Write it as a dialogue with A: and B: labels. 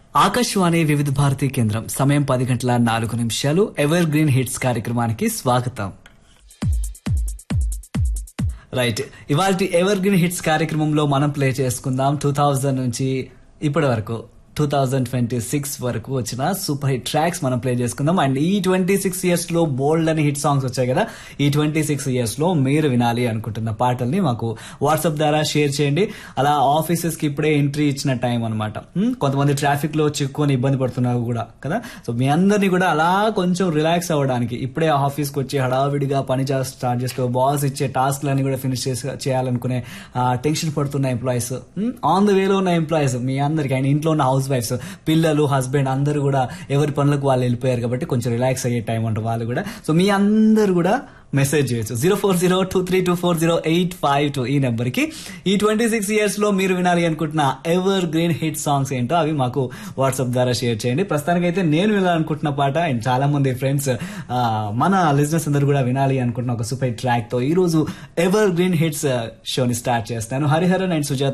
A: ఆకాశవాణి వివిధ భారతి కేంద్రం సమయం 10 గంటల 4 నిమిషాలు. ఎవర్ గ్రీన్ హిట్స్ కార్యక్రమానికి స్వాగతం. రైట్, ఇవాళ ఎవర్ గ్రీన్ హిట్స్ కార్యక్రమంలో మనం ప్లే చేసుకుందాం 2000 నుంచి ఇప్పటి వరకు 2026 వరకు వచ్చిన సూపర్ హిట్ ట్రాక్స్ మనం ప్లే చేసుకుందాం. అండ్ ఈ 26 ఇయర్స్ లో బోల్డ్ అని హిట్ సాంగ్స్ వచ్చాయి కదా. ఈ 26 ఇయర్స్ లో మీరు వినాలి అనుకుంటున్న పాటల్ని మాకు వాట్సాప్ ద్వారా షేర్ చేయండి. అలా ఆఫీసెస్ కి ఇప్పుడే ఎంట్రీ ఇచ్చిన టైం అనమాట. కొంతమంది ట్రాఫిక్ లో చిక్కుకొని ఇబ్బంది పడుతున్నారు కూడా కదా. సో మీ అందరినీ కూడా అలా కొంచెం రిలాక్స్ అవ్వడానికి ఇప్పుడే ఆఫీస్ కి వచ్చి హడావిడిగా పని స్టార్ట్ చేస్తూ బాస్ ఇచ్చే టాస్క్ లన్నీ కూడా ఫినిష్ చేయాలనుకునే టెన్షన్ పడుతున్న ఎంప్లాయీస్, ఆన్ ద వేలో ఉన్న ఎంప్లాయీస్, మీ అందరికి అండ్ ఇంట్లో ఉన్న హౌస్ వైఫ్స్, పిల్లలు, హస్బెండ్ అందరూ కూడా ఎవరి పనులకు వాళ్ళు వెళ్ళిపోయారు కాబట్టి కొంచెం రిలాక్స్ అయ్యే టైం అంటారు వాళ్ళు కూడా. సో మీ అందరు కూడా మెసేజ్ చేయొచ్చు 0402324085 ఈ నెంబర్ కి. ఈ 26 ఇయర్స్ లో మీరు వినాలి అనుకుంటున్న ఎవర్ గ్రీన్ హిట్ సాంగ్స్ ఏంటో అవి మాకు వాట్సాప్ ద్వారా షేర్ చేయండి. ప్రస్తుతానికి అయితే నేను వినాలనుకుంటున్న పాట అండ్ చాలా మంది ఫ్రెండ్స్ మన లిజనర్స్ అందరూ కూడా వినాలి అనుకుంటున్న ఒక సూపర్ ట్రాక్ తో ఈ రోజు ఎవర్ గ్రీన్ హిట్స్ షోని స్టార్ట్ చేస్తాను. హరిహరన్ అండ్ సుజాత